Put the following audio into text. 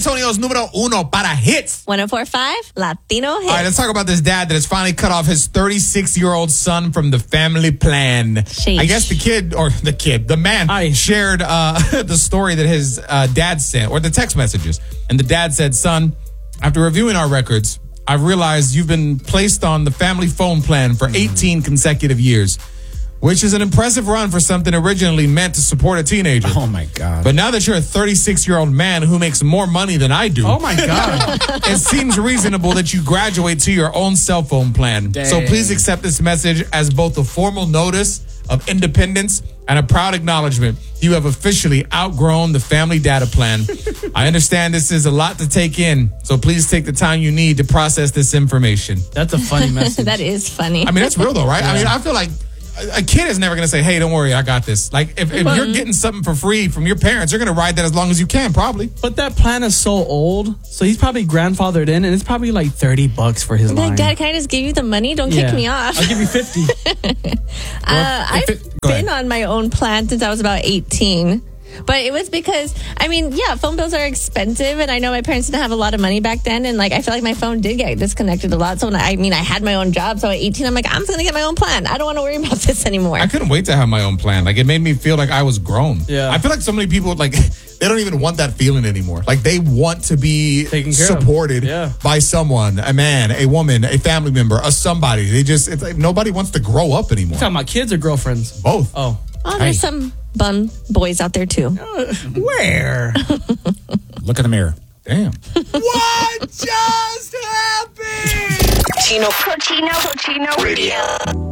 Antonio's número uno para hits. 104.5 Latino Hits. All right, let's talk about this dad that has finally cut off his 36-year-old son from the family plan. Sheesh. I guess the man shared the story that his dad sent, or the text messages. And the dad said, son, after reviewing our records, I've realized you've been placed on the family phone plan for 18 consecutive years, which is an impressive run for something originally meant to support a teenager. Oh, my God. But now that you're a 36-year-old man who makes more money than I do. Oh, my God. It seems reasonable that you graduate to your own cell phone plan. Dang. So please accept this message as both a formal notice of independence and a proud acknowledgement. You have officially outgrown the family data plan. I understand this is a lot to take in, so please take the time you need to process this information. That's a funny message. That is funny. I mean, that's real though, right? Yeah. I mean, I feel like a kid is never going to say, hey, don't worry, I got this. Like, if you're getting something for free from your parents, you're going to ride that as long as you can, probably. But that plan is so old, so he's probably grandfathered in, and it's probably like $30 for his line. Like, Dad, can I just give you the money? Don't kick me off. I'll give you 50. I've been on my own plan since I was about 18. But it was because, I mean, yeah, phone bills are expensive, and I know my parents didn't have a lot of money back then, and like I feel like my phone did get disconnected a lot. So I had my own job, so at 18, I'm like, I'm just gonna get my own plan. I don't want to worry about this anymore. I couldn't wait to have my own plan. Like, it made me feel like I was grown. Yeah. I feel like so many people, like, they don't even want that feeling anymore. Like, they want to be supported by someone, a man, a woman, a family member, a somebody. It's like nobody wants to grow up anymore. You talking about kids or girlfriends? Both. Oh, there's some bum boys out there too. Where? Look in the mirror. Damn. What just happened? Chino Radio.